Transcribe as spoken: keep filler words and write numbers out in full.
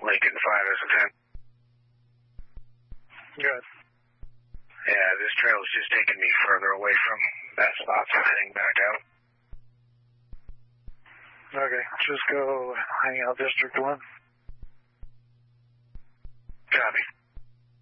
Lincoln five is a ten. Good. Yeah, this trail's just taking me further away from that spot, so I'm heading back out. Okay, just go hang out District one. Copy.